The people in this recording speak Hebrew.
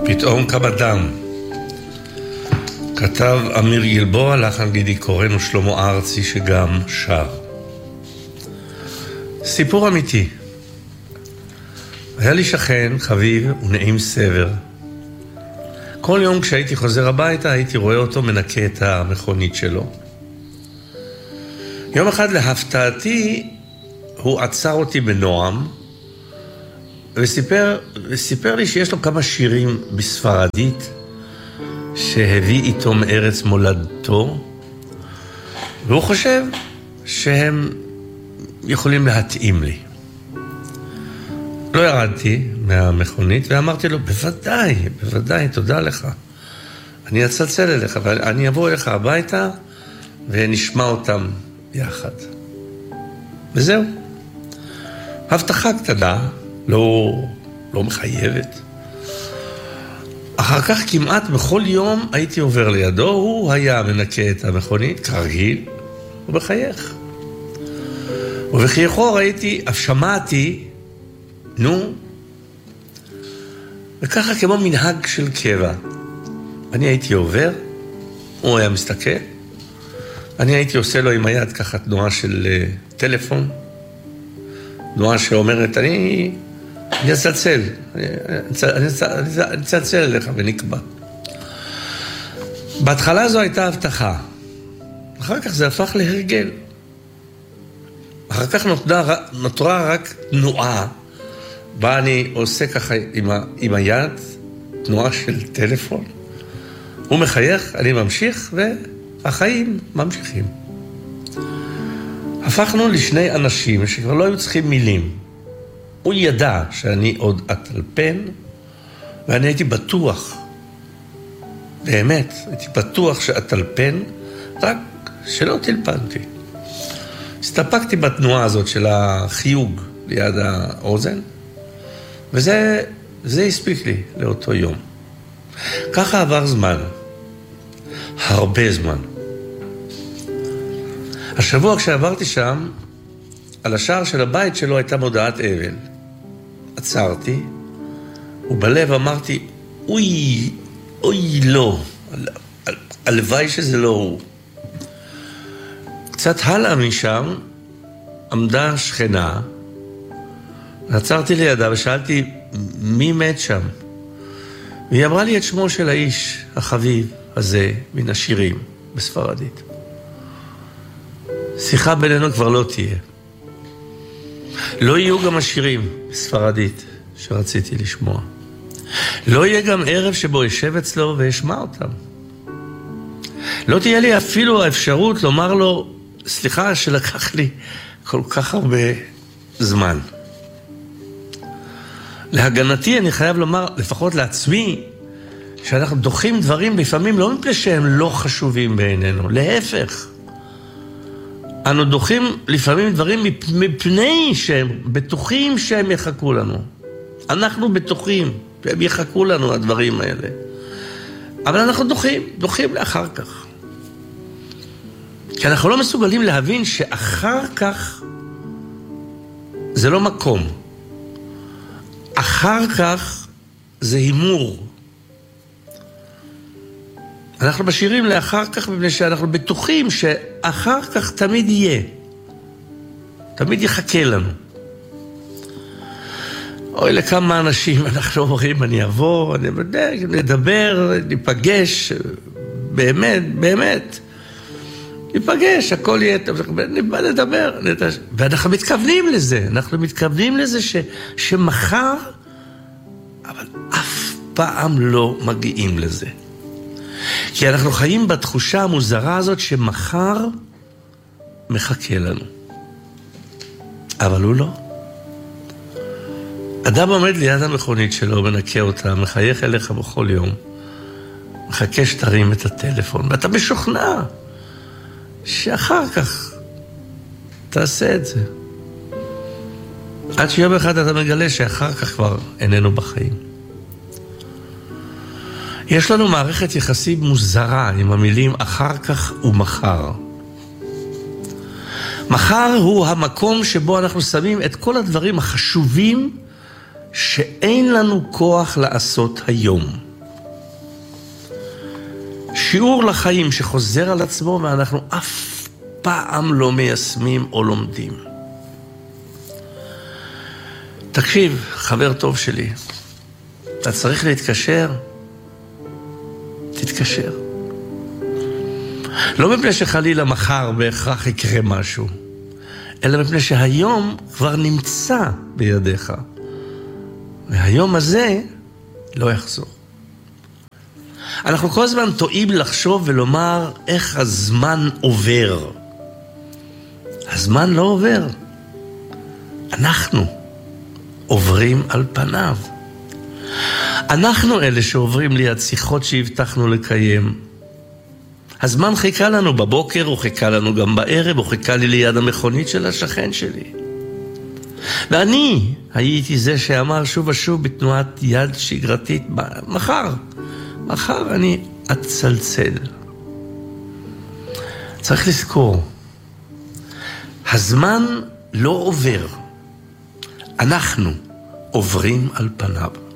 פתאום קם דם. כתב אמיר גלבוע, לחן גידי קורן ושלמה ארצי שגם שר. סיפור אמיתי. היה לי שכן, חביב ונעים סבר. כל יום כשהייתי חוזר הביתה הייתי רואה אותו מנקה את המכונית שלו. יום אחד להפתעתי הוא עצר אותי בנועם וסיפר לי שיש לו כמה שירים בספרדית שהביא איתו מארץ מולדתו, והוא חושב שהם יכולים להתאים לי. לא ירדתי מהמכונית ואמרתי לו, בוודאי, תודה לך. אני אצלצל אליך ואני אבוא אליך הביתה ונשמע אותם יחד. וזהו. הבטחה קטנה, לא מחייבת. אחר כך כמעט בכל יום הייתי עובר לידו, הוא היה מנקה את המכונית, כרגיל, ובחייך. ובחייכו ראיתי, אף שמעתי, וככה כמו מנהג של קבע. אני הייתי עובר, הוא היה מסתכל, אני הייתי עושה לו עם היד ככה תנועה של טלפון, תנועה שאומרת, אני אצלצל, אני אצלצל אליך ונקבע. בהתחלה זו הייתה הבטחה, אחר כך זה הפך להרגל. אחר כך נותרה רק תנועה, בה אני עושה ככה עם היד, תנועה של טלפון. הוא מחייך, אני ממשיך, והחיים ממשיכים. הפכנו לשני אנשים שכבר לא היו צריכים מילים. הוא ידע שאני עוד אטלפן, ואני הייתי בטוח, באמת, הייתי בטוח שאטלפן, רק שלא טלפנתי. הסתפקתי בתנועה הזאת של החיוג ליד האוזן, וזה הספיק לי לאותו יום. ככה עבר זמן, הרבה זמן. השבוע כשעברתי שם, על השער של הבית שלו הייתה מודעת אבל. עצרתי, ובלב אמרתי, אוי לא, הלוואי שזה לא הוא. קצת הלאה משם עמדה שכנה, עצרתי לידה ושאלתי מי מת שם. והיא אמרה לי את שמו של האיש החביב הזה מן השירים בספרדית. שיחה בינינו כבר לא תהיה. לא יהיו גם השירים בספרדית שרציתי לשמוע. לא יהיה גם ערב שבו ישב אצלו וישמע אותם. לא תהיה לי אפילו האפשרות לומר לו, סליחה שלקח לי כל כך הרבה זמן. להגנתי אני חייב לומר, לפחות לעצמי, שאנחנו דוחים דברים לפעמים לא מפני שהם לא חשובים בעינינו, להפך. אנו דוחים לפעמים דברים מפני שהם בטוחים שהם יחכו לנו. אנחנו בטוחים שהם יחכו לנו הדברים האלה. אבל אנחנו דוחים לאחר כך. כי אנחנו לא מסוגלים להבין שאחר כך זה לא מקום. אחר כך זה הימור. אנחנו משאירים לאחר כך מפני שאנחנו בטוחים שאחר כך תמיד יהיה. תמיד יחכה לנו. אוי, לכמה אנשים אנחנו אומרים, אני אבוא, נדבר, ניפגש, באמת. ניפגש, הכל יהיה טוב, נדבר. ואנחנו מתכוונים לזה, שמחר, אבל אף פעם לא מגיעים לזה. כי אנחנו חיים בתחושה המוזרה הזאת שמחר מחכה לנו. אבל הוא לא. אדם עומד ליד המכונית שלו, מנקה אותה, מחייך אליך בכל יום, מחכה שתרים את הטלפון, ואתה משוכנע שאחר כך תעשה את זה. עד שיום אחד אתה מגלה שאחר כך כבר איננו בחיים. יש לנו מערכת יחסים מוזרה עם המילים אחר כך ומחר. מחר הוא המקום שבו אנחנו שמים את כל הדברים החשובים שאין לנו כוח לעשות היום. שיעור לחיים שחוזר על עצמו ואנחנו אף פעם לא מיישמים או לומדים. תקשיב, חבר טוב שלי, אתה צריך להתקשר? תתקשר. לא מפני שחלילה מחר בהכרח יקרה משהו, אלא מפני שהיום כבר נמצא בידיך. והיום הזה לא יחזור. אנחנו כל הזמן טועים לחשוב ולומר איך הזמן עובר. הזמן לא עובר. אנחנו עוברים על פניו. אנחנו אלה שעוברים ליד שיחות שהבטחנו לקיים. הזמן חיכה לנו בבוקר, הוא חיכה לנו גם בערב, הוא חיכה לי ליד המכונית של השכן שלי. ואני הייתי זה שאמר שוב ושוב בתנועת יד שגרתית, מחר אני אצלצל. צריך לזכור, הזמן לא עובר, אנחנו עוברים על פניו.